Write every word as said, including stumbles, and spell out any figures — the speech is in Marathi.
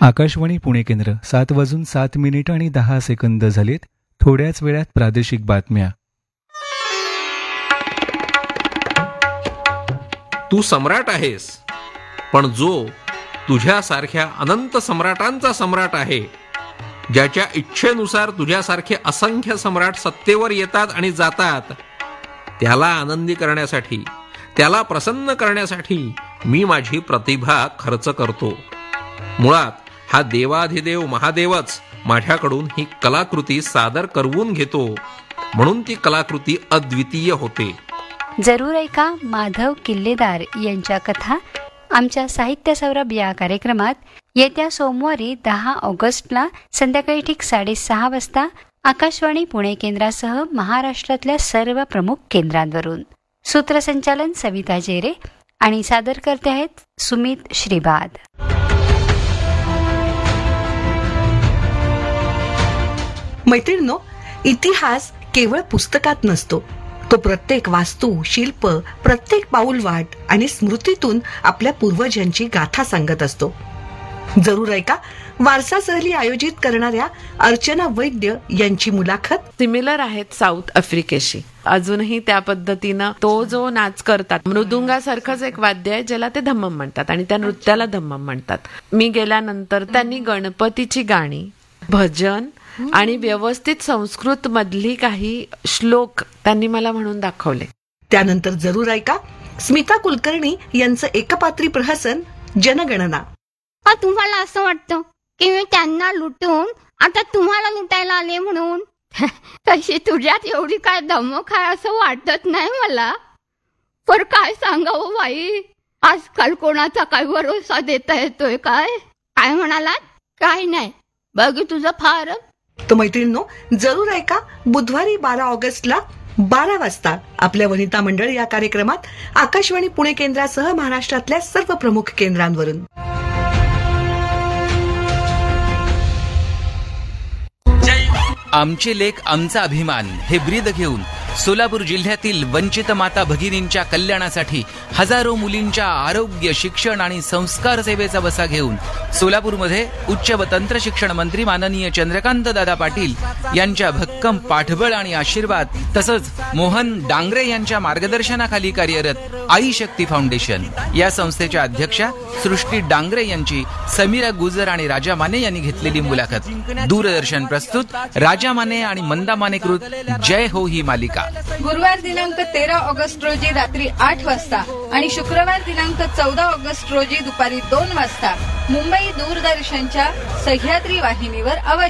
आकाशवाणी पुणे केंद्र. सात वाजून सात मिनिट आणि दहा सेकंद झालेत. थोड्याच वेळात प्रादेशिक बातम्या. तू सम्राट आहेस, पण जो तुझ्यासारख्या अनंत सम्राटांचा सम्राट आहे, ज्याच्या इच्छेनुसार तुझ्यासारखे असंख्य सम्राट सत्तेवर येतात आणि जातात, त्याला आनंदी करण्यासाठी, त्याला प्रसन्न करण्यासाठी मी माझी प्रतिभा खर्च करतो. मुळात हा देवाधिदेव महादेवच माझ्याकडून ही कलाकृती सादर करवून घेतो, म्हणून ती कलाकृती अद्वितीय होते. जरूर ऐका माधव किल्लेदार यांच्या कथा आमच्या साहित्य सौरभ या कार्यक्रमात येत्या सोमवारी दहा ऑगस्टला संध्याकाळी ठीक साडेसहा वाजता आकाशवाणी पुणे केंद्रासह महाराष्ट्रातल्या सर्व प्रमुख केंद्रांवरून. सूत्रसंचालन सविता जेरे आणि सादर करते आहेत सुमित श्रीबाद. मैत्रिणींनो, इतिहास केवळ पुस्तकात नसतो. तो प्रत्येक वास्तू, शिल्प, प्रत्येक पाऊलवाट आणि स्मृतीतून आपल्या पूर्वजांची गाथा सांगत असतो. जरूर ऐका वारसा सहली आयोजित करणाऱ्या अर्चना वैद्य यांची मुलाखत. सिमिलर आहेत साऊथ आफ्रिकेशी. अजूनही त्या पद्धतीनं तो जो नाच करतात, मृदुंगासारखंच एक वाद्य आहे ज्याला ते धम्मम म्हणतात आणि त्या नृत्याला धम्मम म्हणतात. मी गेल्यानंतर त्यांनी गणपतीची गाणी, भजन आणि व्यवस्थित संस्कृत मधली काही श्लोक त्यांनी मला म्हणून दाखवले. त्यानंतर जरूर ऐका स्मिता कुलकर्णी यांचं एकपात्री प्रहसन जनगणना. तुम्हाला असं वाटतं की मी त्यांना लुटून आता तुम्हाला लुटायला आले म्हणून? तशी तुझ्यात एवढी काय धमक आहे असं वाटत नाही मला. पर काय सांगावं बाई, आजकाल कोणाचा काय भरोसा देता येतोय? काय काय म्हणालात? काही नाही, बघ तुझं फार. तो मैत्रिणींनो, जरूर ऐका बुधवारी बारा ऑगस्टला बारा वाजता आपल्या वनिता मंडळ या कार्यक्रमात आकाशवाणी पुणे केंद्रासह महाराष्ट्रातल्या सर्व प्रमुख केंद्रांवरून. आमचे लेख आमचा अभिमान हे ब्रीद घेऊन सोलापूर जिल्ह्यातील वंचित माता भगिनींच्या कल्याणासाठी हजारो मुलींच्या आरोग्य, शिक्षण आणि संस्कार सेवेचा वसा घेऊन सोलापूरमध्ये उच्च व तंत्र शिक्षण मंत्री माननीय चंद्रकांत दादा पाटील यांच्या भक्कम पाठबळ आणि आशीर्वाद तसंच मोहन डांगरे यांच्या मार्गदर्शनाखाली कार्यरत आई शक्ती फाउंडेशन या संस्थेच्या अध्यक्षा सृष्टी डांगरे यांची समीरा गुजर आणि राजा माने यांनी घेतलेली मुलाखत. दूरदर्शन प्रस्तुत राजा माने आणि मंदा मानेकृत जय हो ही मालिका. गुरुवार दिनांक तेरा ऑगस्ट रोजी रात्री आठ वाजता आणि शुक्रवार दिनांक चौदा ऑगस्ट रोजी दुपारी दोन वाजता मुंबई दूरदर्शनच्या सह्याद्री वाहिनीवर आवाज